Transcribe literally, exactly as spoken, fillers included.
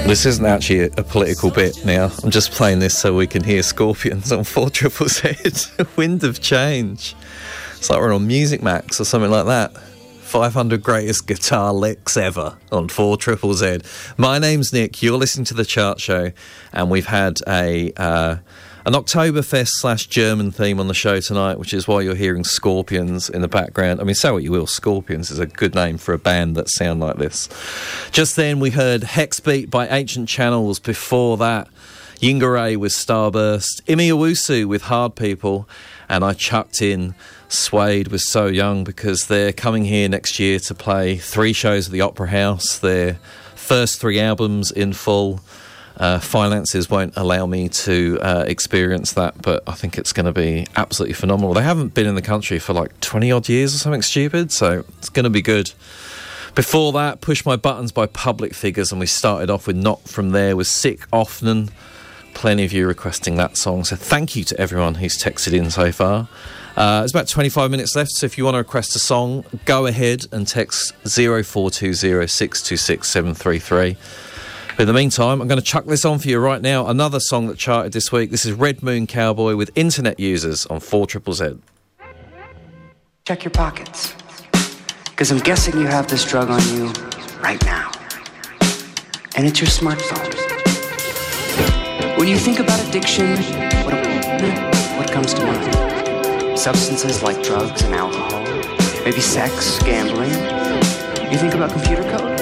This isn't actually a, a political bit now. I'm just playing this so we can hear Scorpions on four Triple Z. Wind of Change. It's like we're on Music Max or something like that. five hundred greatest guitar licks ever on four Triple Z. My name's Nick. You're listening to The Chart Show, and we've had a uh, an Oktoberfest slash German theme on the show tonight, which is why you're hearing Scorpions in the background. I mean, say what you will, Scorpions is a good name for a band that sound like this. Just then we heard Hexbeat by Ancient Channels. Before that, Yingaray with Starburst, Imi Owusu with Hard People, and I chucked in Suede with So Young because they're coming here next year to play three shows at the Opera House, their first three albums in full. Uh, finances won't allow me to uh, experience that, but I think it's going to be absolutely phenomenal. They haven't been in the country for like twenty odd years or something stupid, so it's going to be good. Before that, Push My Buttons by Public Figures, and we started off with Not From There with Sick Offnen. Plenty of you requesting that song, so thank you to everyone who's texted in so far. Uh, there's about twenty-five minutes left, so if you want to request a song, go ahead and text zero four two zero six two six seven three three. But in the meantime, I'm going to chuck this on for you right now. Another song that charted this week. This is Red Moon Cowboy with Internet Users on four Triple Z. Check your pockets, because I'm guessing you have this drug on you right now. And it's your smartphone. When you think about addiction, what, what comes to mind? Substances like drugs and alcohol, maybe sex, gambling. You think about computer code?